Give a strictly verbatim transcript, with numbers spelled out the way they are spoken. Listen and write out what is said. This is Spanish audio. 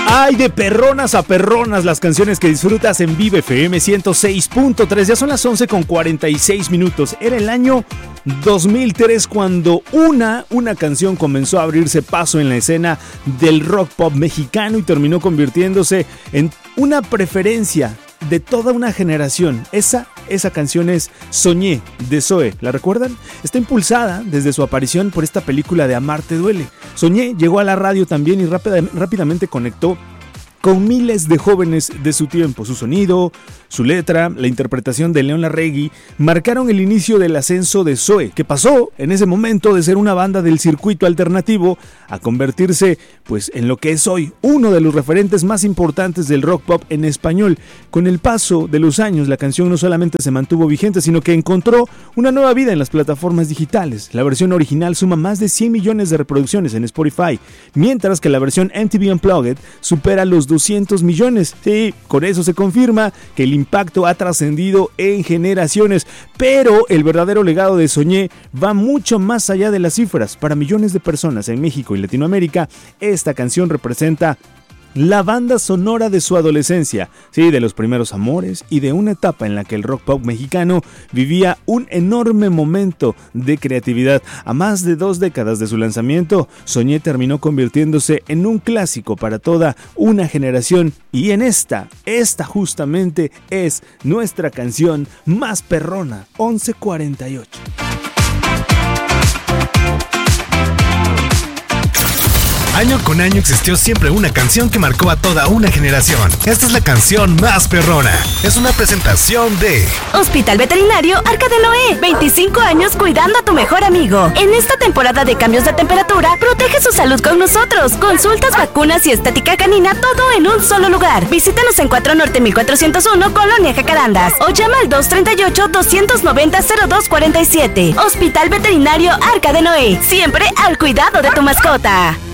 Ay, de perronas a perronas las canciones que disfrutas en Vive F M ciento seis punto tres. Ya son las once con cuarenta y seis minutos. Era el año dos mil tres cuando una, una canción comenzó a abrirse paso en la escena del rock pop mexicano y terminó convirtiéndose en una preferencia de toda una generación. Esa, esa canción es Soñé, de Zoe. ¿La recuerdan? Está impulsada desde su aparición por esta película de Amarte Duele. Soñé llegó a la radio también y rápida, rápidamente conectó con miles de jóvenes de su tiempo. Su sonido, su letra, la interpretación de León Larregui marcaron el inicio del ascenso de Zoe, que pasó en ese momento de ser una banda del circuito alternativo a convertirse pues en lo que es hoy, uno de los referentes más importantes del rock pop en español. Con el paso de los años, la canción no solamente se mantuvo vigente, sino que encontró una nueva vida en las plataformas digitales. La versión original suma más de cien millones de reproducciones en Spotify, mientras que la versión M T V Unplugged supera los doscientos millones. Sí, con eso se confirma que el impacto ha trascendido en generaciones, pero el verdadero legado de Soñé va mucho más allá de las cifras. Para millones de personas en México y Latinoamérica, esta canción representa la banda sonora de su adolescencia, sí, de los primeros amores y de una etapa en la que el rock pop mexicano vivía un enorme momento de creatividad. A más de dos décadas de su lanzamiento, Soñé terminó convirtiéndose en un clásico para toda una generación, y en esta, esta justamente es nuestra canción más perrona, once cuarenta y ocho. Año con año existió siempre una canción que marcó a toda una generación. Esta es la canción más perrona. Es una presentación de Hospital Veterinario Arca de Noé. veinticinco años cuidando a tu mejor amigo. En esta temporada de cambios de temperatura, protege su salud con nosotros. Consultas, vacunas y estética canina, todo en un solo lugar. Visítanos en cuatro Norte mil cuatrocientos uno, Colonia Jacarandas. O llama al dos treinta y ocho, doscientos noventa, cero dos cuarenta y siete. Hospital Veterinario Arca de Noé. Siempre al cuidado de tu mascota.